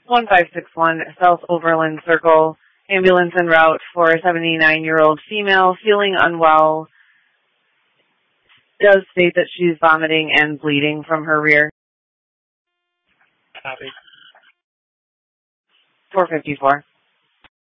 1561 South Overland Circle. Ambulance en route for a 79-year-old female feeling unwell. Does state that she's vomiting and bleeding from her rear. Copy. 454.